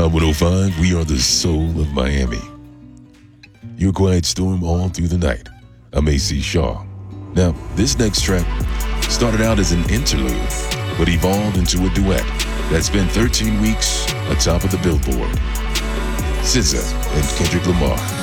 Hot 105, we are the soul of Miami. Your quiet storm all through the night. I'm AC Shaw. Now, this next track started out as an interlude, but evolved into a duet that spent 13 weeks atop of the Billboard. SZA and Kendrick Lamar.